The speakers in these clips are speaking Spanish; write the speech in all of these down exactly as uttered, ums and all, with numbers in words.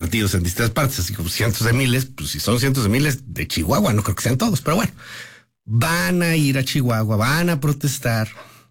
repartidos en distintas partes, así como cientos de miles, pues si son cientos de miles de Chihuahua, no creo que sean todos, pero bueno, van a ir a Chihuahua, van a protestar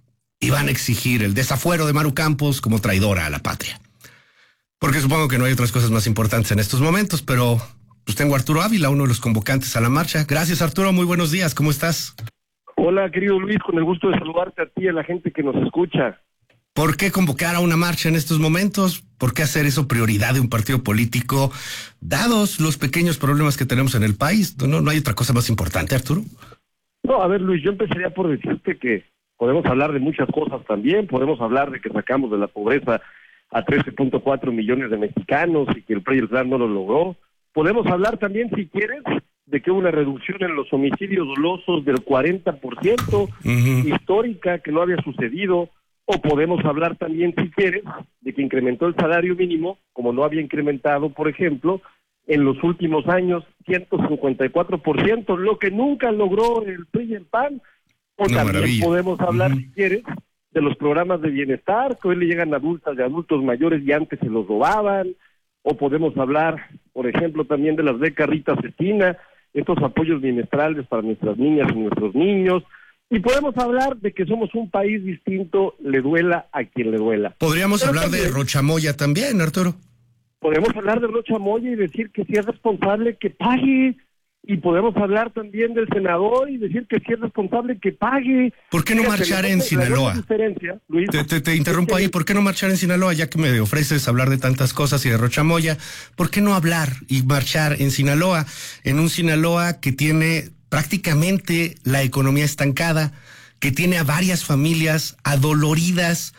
y van a exigir el desafuero de Maru Campos como traidora a la patria. Porque supongo que no hay otras cosas más importantes en estos momentos, pero pues tengo a Arturo Ávila, uno de los convocantes a la marcha. Gracias, Arturo, muy buenos días, ¿cómo estás? Hola, querido Luis, con el gusto de saludarte a ti y a la gente que nos escucha. ¿Por qué convocar a una marcha en estos momentos? ¿Por qué hacer eso prioridad de un partido político, dados los pequeños problemas que tenemos en el país? ¿No, no hay otra cosa más importante, Arturo? No, a ver, Luis, yo empezaría por decirte que podemos hablar de muchas cosas también. Podemos hablar de que sacamos de la pobreza a trece punto cuatro millones de mexicanos y que el P R I y el P R D no lo logró. Podemos hablar también, si quieres, de que hubo una reducción en los homicidios dolosos del cuarenta por ciento, uh-huh. histórica, que no había sucedido. O podemos hablar también, si quieres, de que incrementó el salario mínimo, como no había incrementado, por ejemplo, en los últimos años, ciento cincuenta y cuatro por ciento, lo que nunca logró el P R I y el P A N. O Una también maravilla. podemos hablar, uh-huh. si quieres, de los programas de bienestar, que hoy le llegan a adultas y adultos mayores y antes se los robaban. O podemos hablar, por ejemplo, también de las becas Rita Cecina, estos apoyos bimestrales para nuestras niñas y nuestros niños. Y podemos hablar de que somos un país distinto, le duela a quien le duela. Podríamos Pero hablar también, de Rocha Moya también, Arturo. Podemos hablar de Rocha Moya y decir que si es responsable, que pague. Y podemos hablar también del senador y decir que si es responsable, que pague. ¿Por qué no Fíjate, marchar la, en la Sinaloa? Diferencia, Luis, te, te, te interrumpo ahí. ¿Por qué no marchar en Sinaloa? Ya que me ofreces hablar de tantas cosas y de Rocha Moya, ¿por qué no hablar y marchar en Sinaloa? En un Sinaloa que tiene prácticamente la economía estancada, que tiene a varias familias adoloridas,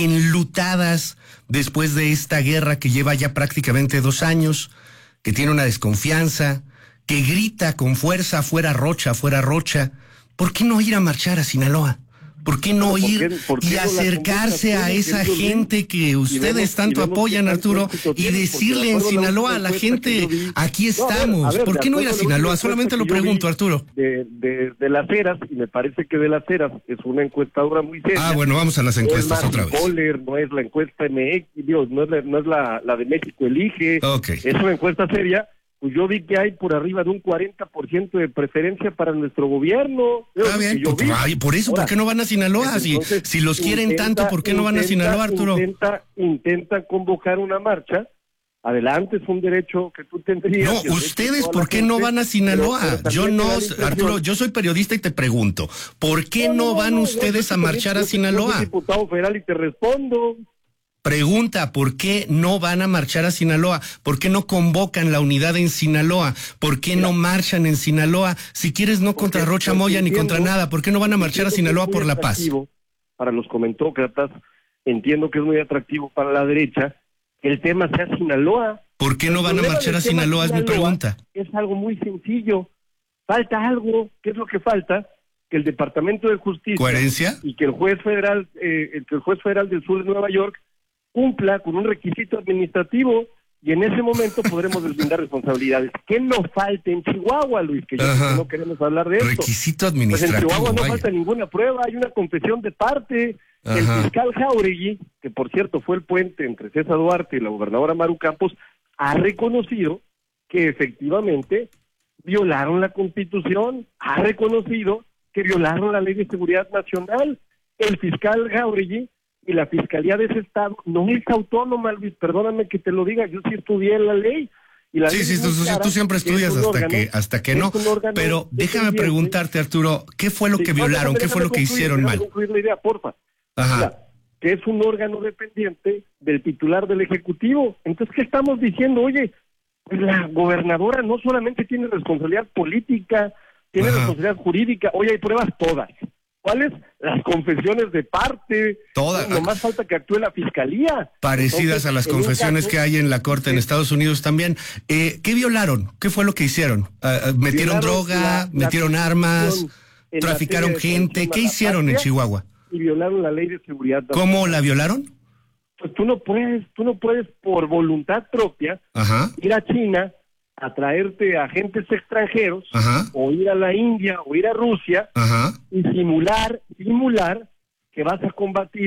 enlutadas después de esta guerra que lleva ya prácticamente dos años, que tiene una desconfianza, que grita con fuerza, fuera Rocha, fuera Rocha. ¿Por qué no ir a marchar a Sinaloa? ¿Por qué no ¿Por ir qué, por qué y no acercarse a esa gente que ustedes vemos, tanto vemos apoyan, Arturo, y decirle en Sinaloa a la gente, aquí estamos? No, a ver, a ver, ¿por qué no ir a Sinaloa? Solamente lo pregunto, Arturo. De, de, de las Heras, y me parece que de las Heras es una encuestadora muy seria. Ah, bueno, vamos a las encuestas no otra vez. Poller, no es la encuesta M X, Dios, no es la, no es la, la de México Elige, okay. Es una encuesta seria. Pues yo vi que hay por arriba de un cuarenta por ciento de preferencia para nuestro gobierno. Está bien, por, ay, por eso, Ahora, ¿por qué no van a Sinaloa? Si, si los quieren intenta, tanto, ¿por qué no van a Sinaloa, Arturo? Intenta, intenta convocar una marcha. Adelante, es un derecho que tú tendrías. No, ustedes, ¿por qué no van a Sinaloa? Pero, pero yo no, Arturo, yo soy periodista y te pregunto, ¿por qué no, no, no van no, ustedes no, a marchar a Sinaloa? Yo soy diputado federal y te respondo. Pregunta, ¿por qué no van a marchar a Sinaloa? ¿Por qué no convocan la unidad en Sinaloa? ¿Por qué no marchan en Sinaloa? Si quieres, no contra Rocha Moya ni contra nada. ¿Por qué no van a marchar a Sinaloa por la paz? Para los comentócratas, entiendo que es muy atractivo para la derecha que el tema sea Sinaloa. ¿Por qué no van a marchar a Sinaloa? Es mi pregunta. Es algo muy sencillo. Falta algo. ¿Qué es lo que falta? Que el Departamento de Justicia... ¿Coherencia? Y que el juez federal, eh, que el juez federal del sur de Nueva York cumpla con un requisito administrativo y en ese momento podremos deslindar responsabilidades. ¿Qué nos falta en Chihuahua, Luis? Que yo que no queremos hablar de esto. Requisito administrativo. Pues en Chihuahua no vaya. falta ninguna prueba, hay una confesión de parte. Ajá. El fiscal Jáuregui, que por cierto fue el puente entre César Duarte y la gobernadora Maru Campos, ha reconocido que efectivamente violaron la Constitución, ha reconocido que violaron la Ley de Seguridad Nacional. El fiscal Jáuregui y la Fiscalía de ese estado no es autónoma, Luis, perdóname que te lo diga, yo sí estudié la ley. Y la sí, ley sí, tú, clara, tú siempre estudias hasta órgano, que hasta que no, pero déjame preguntarte, Arturo, ¿qué fue lo sí, que violaron? ¿Qué fue lo que concluir, hicieron mal? concluir la idea, porfa. Ajá. O sea, que es un órgano dependiente del titular del Ejecutivo. Entonces, ¿qué estamos diciendo? Oye, pues la gobernadora no solamente tiene responsabilidad política, tiene Ajá. responsabilidad jurídica, oye, hay pruebas todas. ¿Cuáles? Las confesiones de parte. Todas. No más falta que actúe la fiscalía. Parecidas Entonces, a las confesiones caso, que hay en la corte sí. en Estados Unidos también. Eh, ¿Qué violaron? ¿Qué fue lo que hicieron? Uh, ¿Metieron violaron droga? La, ¿Metieron la armas? ¿Traficaron gente? ¿Qué hicieron en Chihuahua? Y violaron la ley de seguridad. ¿Cómo la violaron? Pues tú no puedes, tú no puedes por voluntad propia Ajá. ir a China a traerte agentes extranjeros, Ajá. o ir a la India, o ir a Rusia, Ajá. y simular, simular que vas a combatir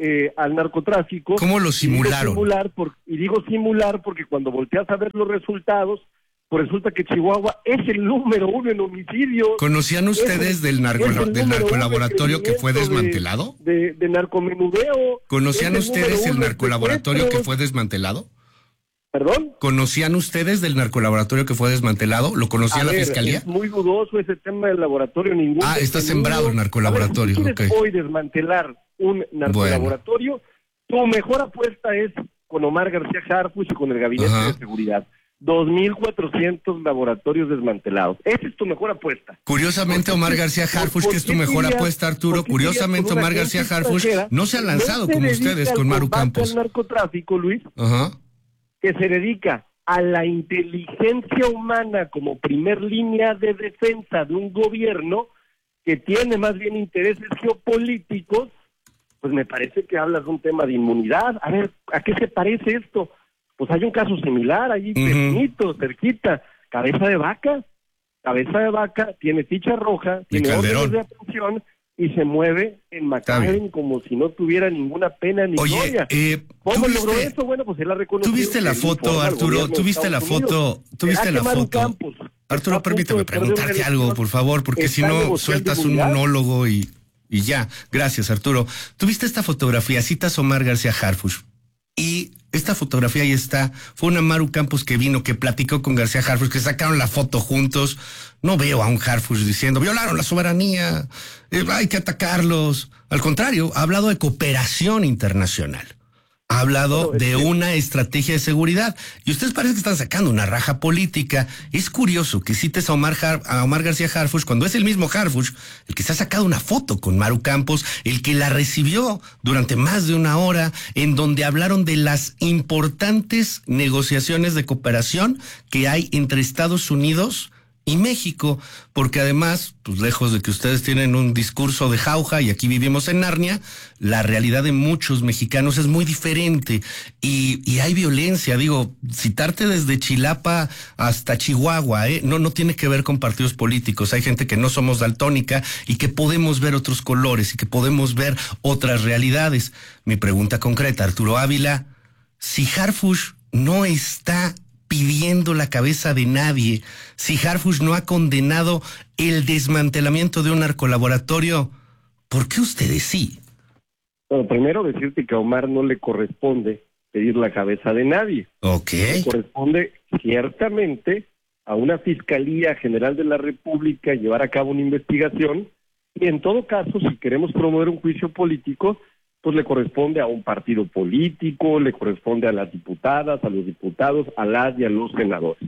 eh, al narcotráfico. ¿Cómo lo simularon? Y digo simular, por, y digo simular porque cuando volteas a ver los resultados, pues resulta que Chihuahua es el número uno en homicidios. ¿Conocían ustedes el, del, narco, del narcolaboratorio que fue desmantelado? De, de, de narcomenudeo. ¿Conocían ustedes el narcolaboratorio que fue desmantelado? ¿Perdón? ¿Conocían ustedes del narcolaboratorio que fue desmantelado? ¿Lo conocía a la ver, fiscalía? Es muy dudoso ese tema del laboratorio. Ningún ah, está sembrado el narcolaboratorio. Si quieres okay. hoy desmantelar un narcolaboratorio, bueno. Tu mejor apuesta es con Omar García Harfuch y con el Gabinete Ajá. de Seguridad. dos mil cuatrocientos laboratorios desmantelados. Esa es tu mejor apuesta. Curiosamente, Omar García Harfuch, que es tu mejor dirías, apuesta, Arturo, curiosamente Omar García Harfuch no se ha lanzado no como ustedes con Maru Campos. El narcotráfico, Luis, Ajá. que se dedica a la inteligencia humana como primer línea de defensa de un gobierno que tiene más bien intereses geopolíticos, pues me parece que hablas de un tema de inmunidad. A ver, ¿a qué se parece esto? Pues hay un caso similar, allí uh-huh. cerquita, Cabeza de Vaca. Cabeza de Vaca tiene ficha roja, y tiene órdenes de aprehensión y se mueve en McAllen como si no tuviera ninguna pena ni Oye, gloria. Eh, ¿Cómo viste, logró eso? Bueno, pues él la reconoció. ¿Tuviste la foto, Arturo? ¿Tuviste la foto? ¿Tuviste la foto? Campos, Arturo, permíteme preguntarte algo, por favor, porque si no sueltas un monólogo y, y ya. Gracias, Arturo. ¿Tuviste esta fotografía? Citas Omar García Harfuch. Y esta fotografía ahí está, fue una Maru Campos que vino, que platicó con García Harfuch, que sacaron la foto juntos. No veo a un Harfuch diciendo, violaron la soberanía, eh, hay que atacarlos. Al contrario, ha hablado de cooperación internacional. Ha hablado de una estrategia de seguridad. Y ustedes parece que están sacando una raja política. Es curioso que cites a Omar, Har- a Omar García Harfuch cuando es el mismo Harfuch el que se ha sacado una foto con Maru Campos, el que la recibió durante más de una hora, en donde hablaron de las importantes negociaciones de cooperación que hay entre Estados Unidos y México, porque además, pues lejos de que ustedes tienen un discurso de jauja y aquí vivimos en Narnia, la realidad de muchos mexicanos es muy diferente y, y hay violencia. Digo, citarte desde Chilapa hasta Chihuahua, ¿eh? no, no tiene que ver con partidos políticos. Hay gente que no somos daltónica y que podemos ver otros colores y que podemos ver otras realidades. Mi pregunta concreta, Arturo Ávila, si Harfuch no está pidiendo la cabeza de nadie, si Harfuch no ha condenado el desmantelamiento de un narcolaboratorio, ¿por qué ustedes sí? Bueno, primero decirte que a Omar no le corresponde pedir la cabeza de nadie. Ok. Le corresponde ciertamente a una Fiscalía General de la República llevar a cabo una investigación y en todo caso, si queremos promover un juicio político, pues le corresponde a un partido político, le corresponde a las diputadas, a los diputados, a las y a los senadores.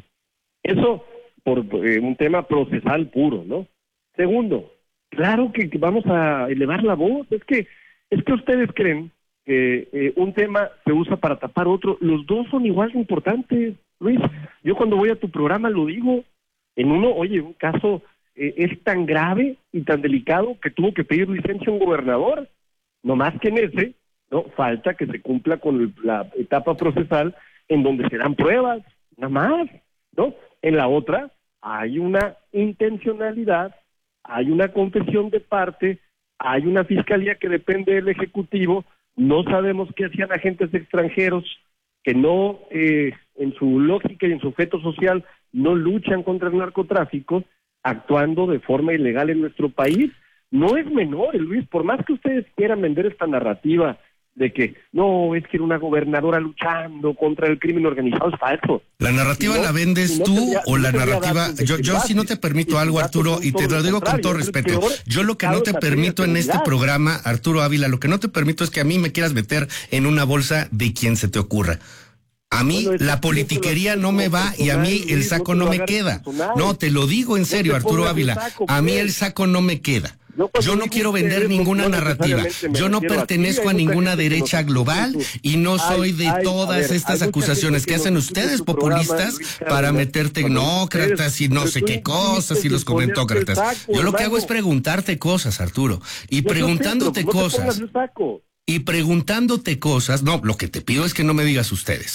Eso por eh, un tema procesal puro, ¿no? Segundo, claro que, que vamos a elevar la voz. Es que es que ustedes creen que eh, un tema se usa para tapar otro. Los dos son igual de importantes, Luis. Yo cuando voy a tu programa lo digo. En uno, oye, un caso eh, es tan grave y tan delicado que tuvo que pedir licencia a un gobernador. No más que en ese, no falta que se cumpla con el, la etapa procesal en donde se dan pruebas, nada más, ¿no? En la otra hay una intencionalidad, hay una confesión de parte, hay una fiscalía que depende del Ejecutivo, no sabemos qué hacían agentes extranjeros que no, eh, en su lógica y en su feto social, no luchan contra el narcotráfico, actuando de forma ilegal en nuestro país. No es menor, Luis, por más que ustedes quieran vender esta narrativa de que no, es que era una gobernadora luchando contra el crimen organizado, es falso. ¿La narrativa si no, la vendes si no tú tendría, o la no narrativa? Yo, yo si no te permito algo, Arturo, y te lo digo con todo respeto, yo lo que no te permito en este programa, Arturo Ávila, lo que no te permito es que a mí me quieras meter en una bolsa de quien se te ocurra. A mí bueno, la politiquería no me va y a mí el saco no me queda. No, te lo digo en serio, Arturo Ávila, a mí el saco no me queda. Yo no quiero vender ninguna narrativa. Yo no pertenezco a ninguna derecha global y no soy de todas estas acusaciones que hacen ustedes populistas para meter tecnócratas y no sé qué cosas y los comentócratas. Yo lo que hago es preguntarte cosas, Arturo, y preguntándote cosas. Y preguntándote cosas, no, lo que te pido es que no me digas ustedes.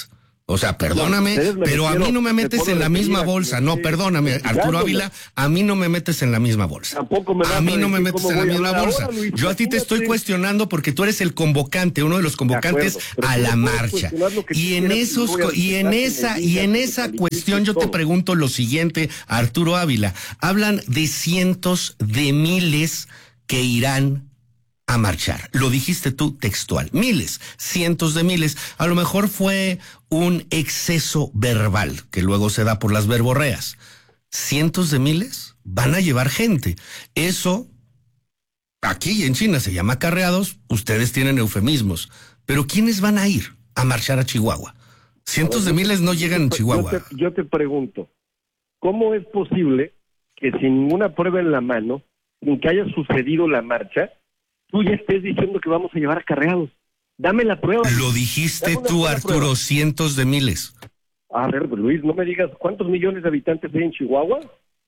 O sea, perdóname, pero a mí no me metes en la misma bolsa. No, perdóname, Arturo Ávila, a mí no me metes en la misma bolsa. Tampoco me A mí no me metes en la misma bolsa. Yo a ti te estoy cuestionando porque tú eres el convocante, uno de los convocantes a la marcha. Y en esos y en esa y en esa cuestión yo te pregunto lo siguiente, Arturo Ávila. Hablan de cientos de miles que irán a marchar. Lo dijiste tú textual. Miles, cientos de miles. A lo mejor fue un exceso verbal que luego se da por las verborreas. Cientos de miles van a llevar gente. Eso, aquí en China se llama acarreados, ustedes tienen eufemismos. Pero ¿quiénes van a ir a marchar a Chihuahua? Cientos de miles no llegan a Chihuahua. Yo te, yo te pregunto, ¿cómo es posible que sin ninguna prueba en la mano, sin que haya sucedido la marcha, tú ya estés diciendo que vamos a llevar acarreados? Dame la prueba. Lo dijiste tú, Arturo, prueba. Cientos de miles. A ver, Luis, no me digas, ¿cuántos millones de habitantes hay en Chihuahua?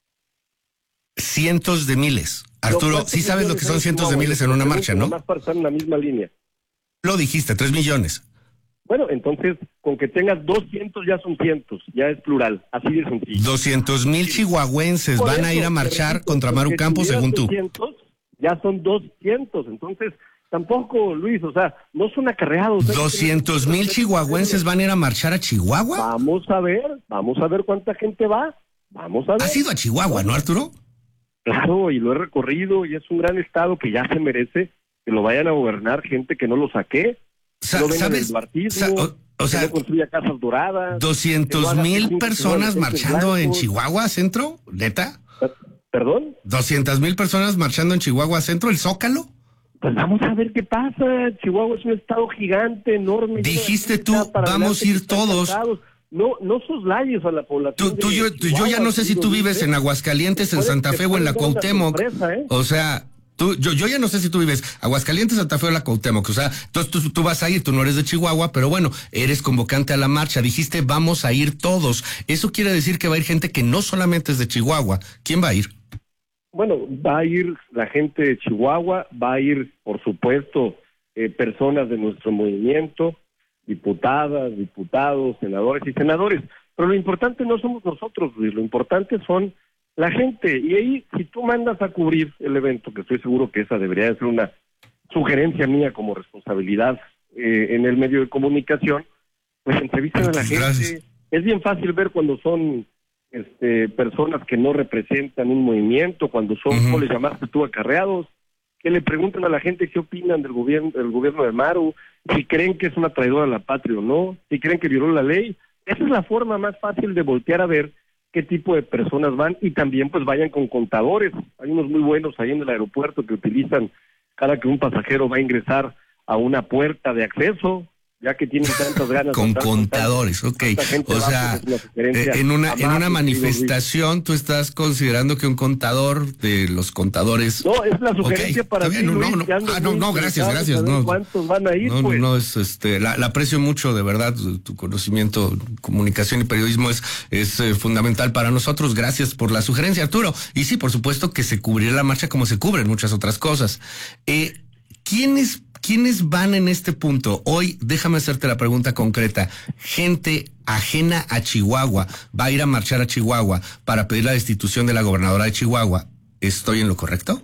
Cientos de miles. Arturo, no, sí sabes lo que son cientos de miles en una marcha, ¿no? Más para estar en la misma línea. Lo dijiste, tres millones. Bueno, entonces, con que tengas doscientos ya son cientos, ya es plural, así de sencillo. Doscientos mil chihuahuenses Por van eso, a ir a marchar repito, contra Maru Campos, según tú. doscientos, ya son doscientos, entonces tampoco, Luis, o sea, no son acarreados. ¿Doscientos mil chihuahuenses van a ir a marchar a Chihuahua? Vamos a ver, vamos a ver cuánta gente va, vamos a ver. ¿Has ido a Chihuahua, no, Arturo? Claro, y lo he recorrido, y es un gran estado que ya se merece que lo vayan a gobernar gente que no lo saqué, Sa que no ¿sabes? Del bartismo, Sa o, o sea, que no construya casas doradas. ¿Doscientos mil personas marchando en Chihuahua Centro? ¿Neta? ¿Perdón? ¿Doscientas mil personas marchando en Chihuahua Centro, el Zócalo? Pues vamos a ver qué pasa. Chihuahua es un estado gigante, enorme. Dijiste tú, vamos a ir todos. Cansados. No, no soslayes a la población. Tú, tú, yo, yo ya no sé si tú vives en Aguascalientes, en Santa Fe o en la Cuauhtémoc. Sorpresa, ¿eh? O sea, tú, yo, yo ya no sé si tú vives Aguascalientes, Santa Fe o la Cuauhtémoc. O sea, tú, tú, tú vas a ir, tú no eres de Chihuahua, pero bueno, eres convocante a la marcha. Dijiste, vamos a ir todos. Eso quiere decir que va a ir gente que no solamente es de Chihuahua. ¿Quién va a ir? Bueno, va a ir la gente de Chihuahua, va a ir, por supuesto, eh, personas de nuestro movimiento, diputadas, diputados, senadores y senadores. Pero lo importante no somos nosotros, Luis, lo importante son la gente. Y ahí, si tú mandas a cubrir el evento, que estoy seguro que esa debería de ser una sugerencia mía como responsabilidad eh, en el medio de comunicación, pues entrevistan a la gente. Gracias. Es bien fácil ver cuando son este, personas que no representan un movimiento, cuando son, uh-huh. ¿cómo les llamaste tú, acarreados? Que le preguntan a la gente qué opinan del gobierno del gobierno de Maru, si creen que es una traidora a la patria o no, si creen que violó la ley. Esa es la forma más fácil de voltear a ver qué tipo de personas van, y también pues vayan con contadores. Hay unos muy buenos ahí en el aeropuerto que utilizan cada que un pasajero va a ingresar a una puerta de acceso, ya que tienen tantas ganas con de contadores, ok. O sea, eh, en una en una manifestación tú estás considerando que un contador de los contadores. No, es la sugerencia okay, para ti, no, Luis, no, no, ah, no, no, gracias, gracias. No, ¿cuántos van a ir? No, pues? no, no, es este, la, la aprecio mucho, de verdad, tu conocimiento, comunicación y periodismo es, es eh, fundamental para nosotros. Gracias por la sugerencia, Arturo. Y sí, por supuesto que se cubrirá la marcha como se cubren muchas otras cosas. Eh, ¿quiénes ¿Quiénes van en este punto? Hoy, déjame hacerte la pregunta concreta. Gente ajena a Chihuahua va a ir a marchar a Chihuahua para pedir la destitución de la gobernadora de Chihuahua. ¿Estoy en lo correcto?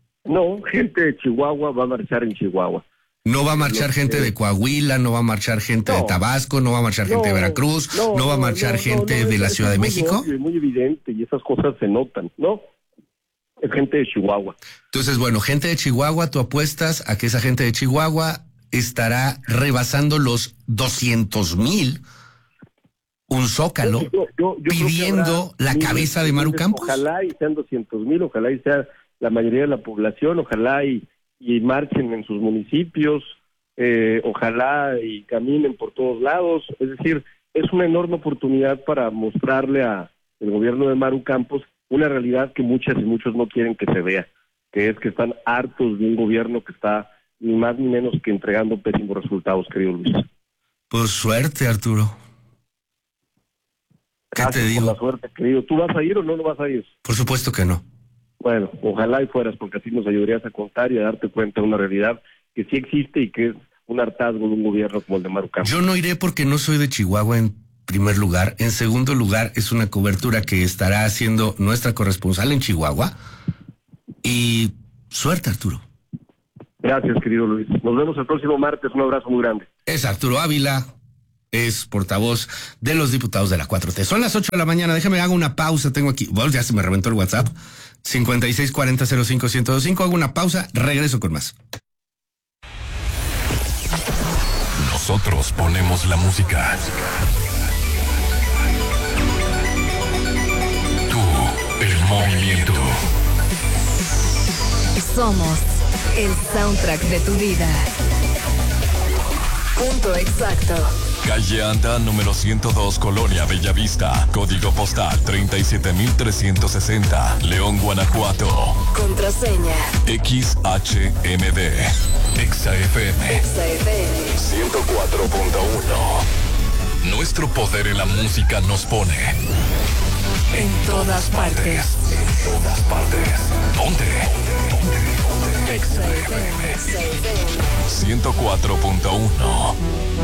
No, gente de Chihuahua va a marchar en Chihuahua. No va a marchar Lo gente que... de Coahuila, no va a marchar gente no, de Tabasco, no va a marchar no, gente de Veracruz, no, no va a marchar no, gente de la Ciudad de México. Es muy evidente y esas cosas se notan, ¿no? Es gente de Chihuahua. Entonces, bueno, gente de Chihuahua, tú apuestas a que esa gente de Chihuahua estará rebasando los doscientos mil, un zócalo, yo, yo, yo pidiendo la cabeza de Maru Campos. Ojalá y sean doscientos mil, ojalá y sea la mayoría de la población, ojalá y, y marchen en sus municipios, eh, ojalá y caminen por todos lados. Es decir, es una enorme oportunidad para mostrarle a el gobierno de Maru Campos una realidad que muchas y muchos no quieren que se vea, que es que están hartos de un gobierno que está ni más ni menos que entregando pésimos resultados, querido Luis. Por suerte, Arturo. ¿Qué Gracias te digo? Por la suerte, querido. ¿Tú vas a ir o no, no vas a ir? Por supuesto que no. Bueno, ojalá y fueras, porque así nos ayudarías a contar y a darte cuenta de una realidad que sí existe y que es un hartazgo de un gobierno como el de Maru Campos. Yo no iré porque no soy de Chihuahua en primer lugar. En segundo lugar, es una cobertura que estará haciendo nuestra corresponsal en Chihuahua. Y suerte, Arturo. Gracias, querido Luis. Nos vemos el próximo martes. Un abrazo muy grande. Es Arturo Ávila, es portavoz de los diputados de la cuatro T. Son las ocho de la mañana, déjame hago una pausa, tengo aquí, bueno, ya se me reventó el WhatsApp, cincuenta y seis cuarenta cero cinco ciento veinticinco, hago una pausa, regreso con más. Nosotros ponemos la música. Tú, el movimiento. Somos el soundtrack de tu vida. Punto exacto. Calle Anda, número ciento dos, Colonia Bellavista. Código postal treinta y siete mil trescientos sesenta. León, Guanajuato. Contraseña X H M D. Exa F M. Exa F M ciento cuatro punto uno. Nuestro poder en la música nos pone en todas partes. En todas partes. ¿Dónde? Exa F M ciento cuatro punto uno.